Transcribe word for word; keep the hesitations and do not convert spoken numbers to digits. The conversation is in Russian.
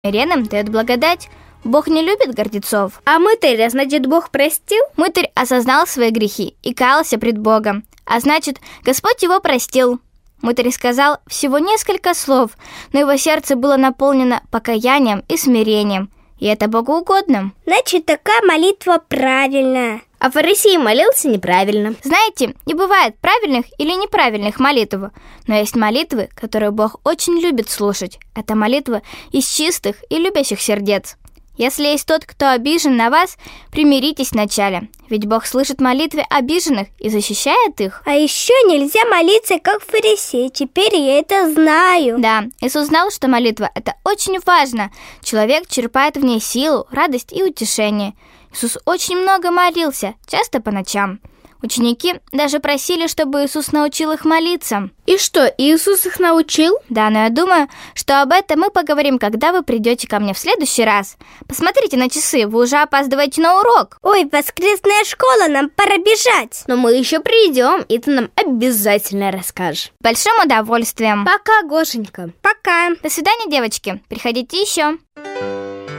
Смиренным дает благодать. Бог не любит гордецов. А мытаря, значит, Бог простил? Мытарь осознал свои грехи и каялся пред Богом, а значит, Господь его простил. Мытарь сказал всего несколько слов, но его сердце было наполнено покаянием и смирением, и это Богу угодно. Значит, такая молитва правильная. А фарисей молился неправильно. Знаете, не бывает правильных или неправильных молитв, но есть молитвы, которые Бог очень любит слушать. Это молитвы из чистых и любящих сердец. Если есть тот, кто обижен на вас, примиритесь вначале, ведь Бог слышит молитвы обиженных и защищает их. А еще нельзя молиться, как фарисей. Теперь я это знаю. Да, Иисус знал, что молитва – это очень важно. Человек черпает в ней силу, радость и утешение. Иисус очень много молился, часто по ночам. Ученики даже просили, чтобы Иисус научил их молиться. И что, Иисус их научил? Да, но я думаю, что об этом мы поговорим, когда вы придете ко мне в следующий раз. Посмотрите на часы, вы уже опаздываете на урок. Ой, воскресная школа, нам пора бежать. Но мы еще придем, и ты нам обязательно расскажешь. С большим удовольствием. Пока, Гошенька. Пока. До свидания, девочки. Приходите еще.